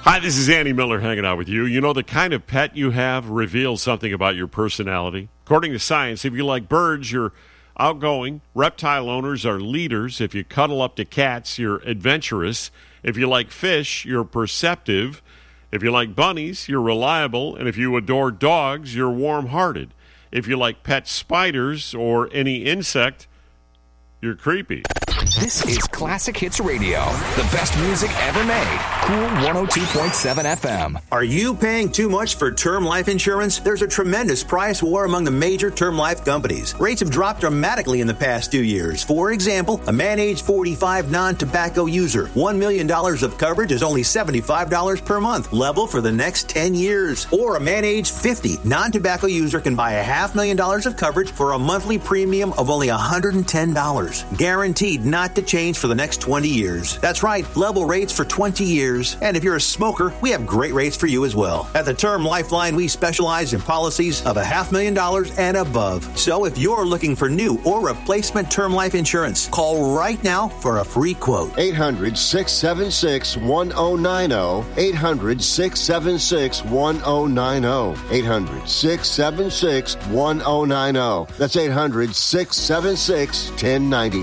Hi, this is Andy Miller hanging out with you. You know, the kind of pet you have reveals something about your personality. According to science, if you like birds, you're outgoing. Reptile owners are leaders. If you cuddle up to cats, you're adventurous. If you like fish, you're perceptive. If you like bunnies, you're reliable. And if you adore dogs, you're warm-hearted. If you like pet spiders or any insect, you're creepy. This is Classic Hits Radio, the best music ever made. Cool 102.7 FM. Are you paying too much for term life insurance? There's a tremendous price war among the major term life companies. Rates have dropped dramatically in the past 2 years. For example, a man age 45 non-tobacco user, $1 million of coverage is only $75 per month, level for the next 10 years. Or a man age 50 non-tobacco user can buy $500,000 of coverage for a monthly premium of only $110. Guaranteed not to change for the next 20 years. That's right, level rates for 20 years. And if you're a smoker, we have great rates for you as well. At the Term Lifeline, we specialize in policies of $500,000 and above. So if you're looking for new or replacement term life insurance, call right now for a free quote. 800-676-1090. 800-676-1090. 800-676-1090. That's 800-676-1090.